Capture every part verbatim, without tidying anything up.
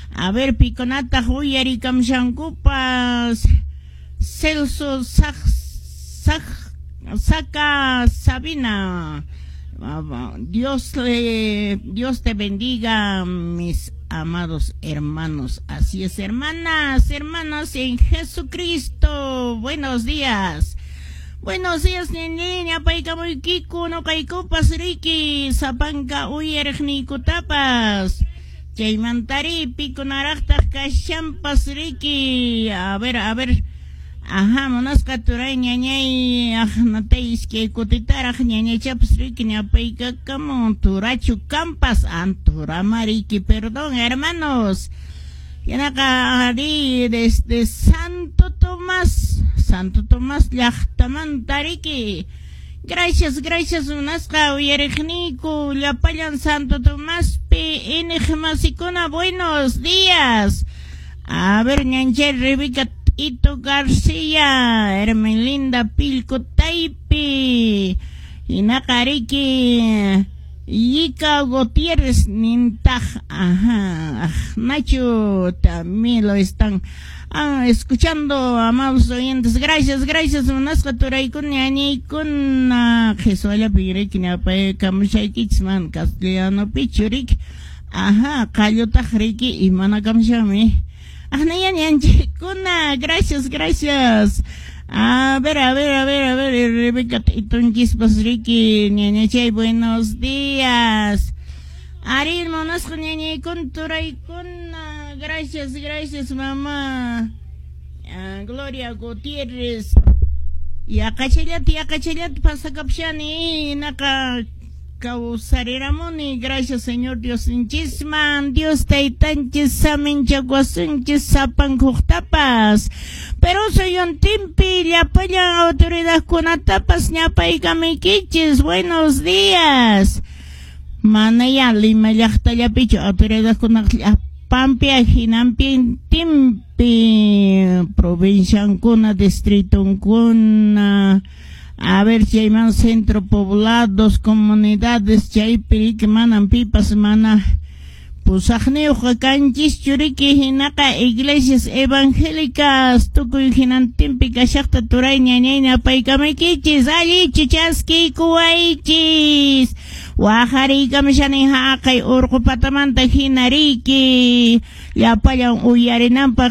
A ver, piconata huyari kamshankupas. Celso Sac, Sac, Saca Sabina. Dios le, Dios te bendiga, mis amados hermanos. Así es, hermanas, hermanos en Jesucristo. Buenos días. Buenos días, niña, paika muy kiku, no kaiku pasriki, sapanka uyerjni kutapas. Chaymantari, pico narakta kashampas riki. A ver, a ver. Ajá, monasca turay ñañay, ajnateis que cotitaraj ñañay chapas riki ñapaica como turachu campas antura mariki, perdón, hermanos. Yanacari desde Santo Tomás, Santo Tomás llachtamantariki. Gracias, gracias, monasca uyerejniku, llapayan Santo Tomás pe enejmasikuna, buenos días. A ver, ñanche Rebeca Ito García, Hermelinda Pilco Taipi, Inacariki, Yika Gutiérrez Nintaj, ajá, Nacho también lo están ah, escuchando, amados oyentes. Gracias, gracias, Monasca Turay con Yani con Jesuela Pirequina Pae Kamushay Kitsman, Castellano Pichurik, ajá, Cayo Tajriki y Manakamshami. Kuna, gracias, gracias. A ver, a ver, a ver, a ver, Rebeca Itunquis Pasriki, Ñañachay, buenos días. Ariel Monasco, Ñañay, con Turay, Kuna, gracias, gracias, mamá. Uh, Gloria Gutiérrez. Y acachellati, y acachellati, pasa capshani, naka. Causariramoni, gracias Señor Dios inchisman, Dios taitanchis samin chaguasunchis sapan tapas. Pero soy un timpi, llapayan autoridad con tapas ñapaikamikichis, buenos días. Manaya lima llachtallapicho, autoridad con pampia jinampi timpi, provincia kuna, distrito kuna. A ver si hay más centro poblados, comunidades, chay pirik manan pipas mana. Pues ajneo jacanchis churiki hinaka iglesias evangélicas, tukuy hinantimpi kashakta turay ñañayna paikamikichis, ali chichaski kuwaichis. Wajarika mishani haakay urqu patamanta hinariki. Llapayan uyarinampa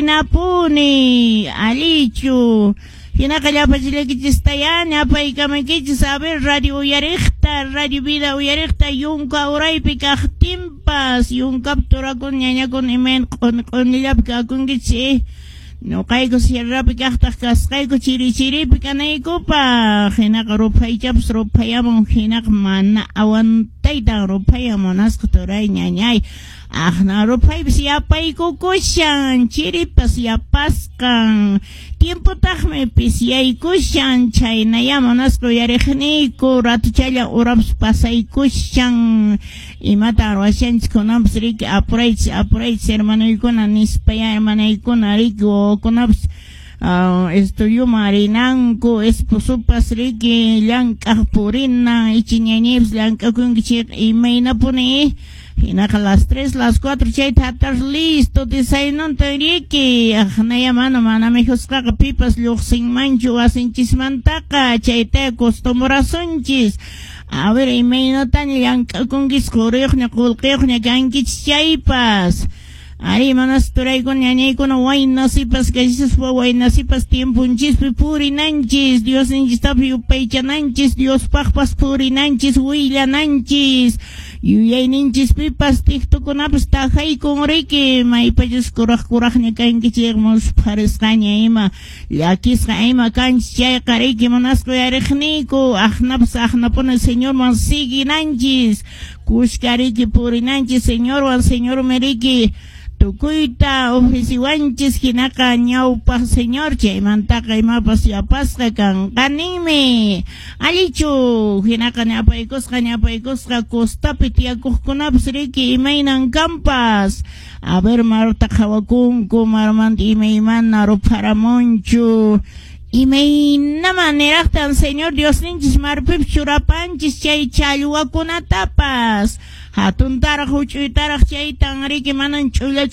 hinapuni, alichu. Hinaka llapachilakichis tayana paikamikichis, a ver, radio uyarikta, radio vida uyarikta, yunka uraypi kajtimpas, yunkaptura con ñaña con imen, con, con llapka kunkichi, no kayko sierrapi kajtas kaskayko chiri chiripi kanaykupa, hinaka rupaychaps rupayamun, hinaka mana awantayta rupayamun asku turay ñañay. Ajna rupaypis yapayku kushan, chiripas yapaskan, tiempo tajme pis yaykushan, chaynayaman asku yarejniku, ratuchalla uraps pasaykushan, imata arwashanchis kunapas riki apuraychis, apuraychis hermanoykuna, nispaya hermanoykuna riki wokunapas, Uh, estudio marinanku, esposupas riki, llank'aq purina, ichiñañips llank'aq kunkichik, imayna puni, hinaka las tres, las cuatro, chay tatar listo, desayunanta riki, ajnaya mano, manami husqaqa pipas lluqsinmanchu, asinchis-mantaka, chayta acostumbrasunchis. A ver, imayna tan llank'aq kunkis, quriyuqña, qulqiyuqña kankichis chaypas. Ari manas turayku ñañaykuna waynasipas kashaspa waynasipas tiempunchispi purinanchis, Dios ninchistapi yupaychananchis, Dios paqpas purinanchis, willananchis, yuyayninchispipas tiktukunapas tajaykun riki, maypachas kuraq kuraqña kankichikmus parisqaña ima, llakisqa ima kanchis chayqa riki manasqa yariqniku, ajnapas ajnapuna Señorman siginanchis, kushka riki purinanchis Señorwan, Señor meriki, tukuyta ofreciwanchis hinaka ñawpaq Señor chaymantaqa imapas yapasqa kanqanimi, alichu hinaka ñapaykusqa ñapaykusqa kustapi tiyakuqkunapas riki imaynan kampas. A ver, Marta hawakunku marmanta imaymana ruparamunchu, imayna neraqtan Señor Dios ninchis marpip churapanchis chay challwakunatapas, hatun taraq huch'uy taraq chaytan riki manan ch'ulla